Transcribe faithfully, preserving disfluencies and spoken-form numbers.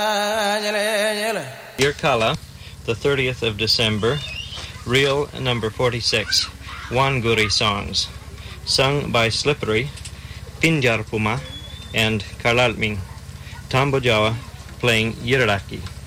Yirkala, the thirtieth of December, reel number forty-six, Wanguri songs, sung by Slippery, Pinjarpuma, and Karlalming. Tambo Jawa playing Yirraki.